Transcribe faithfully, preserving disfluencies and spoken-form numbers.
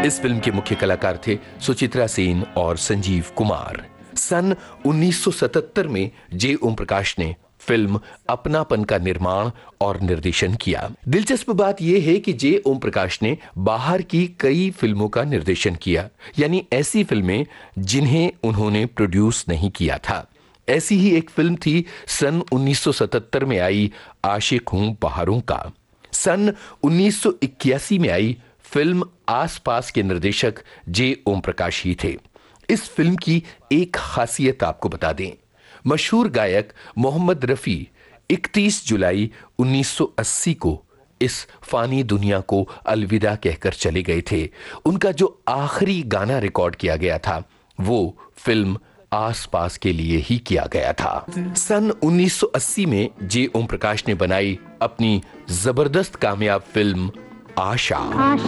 इस फिल्म के मुख्य कलाकार थे सुचित्रा सेन और संजीव कुमार। सन उन्नीस सौ सतहत्तर में जे ओम प्रकाश ने फिल्म अपनापन का निर्माण और निर्देशन किया। दिलचस्प बात यह है कि जे ओम प्रकाश ने बाहर की कई फिल्मों का निर्देशन किया, यानी ऐसी फिल्में जिन्हें उन्होंने प्रोड्यूस नहीं किया था। ऐसी ही एक फिल्म थी सन उन्नीस सौ सतहत्तर में आई आशिक हूं बहारों का। सन उन्नीस सौ इक्यासी में आई फिल्म आसपास के निर्देशक जे ओम प्रकाश ही थे। इस फिल्म की एक खासियत आपको बता दें, मशहूर गायक मोहम्मद रफी इकतीस जुलाई उन्नीस सौ अस्सी को इस फानी दुनिया को अलविदा कहकर चले गए थे। उनका जो आखिरी गाना रिकॉर्ड किया गया था वो फिल्म आसपास के लिए ही किया गया था। सन उन्नीस सौ अस्सी में जे ओम प्रकाश ने बनाई अपनी जबरदस्त कामयाब फिल्म आशा।